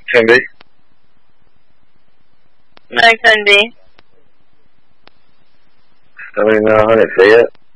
Can be. No, can be. I mean, I haven't seen it.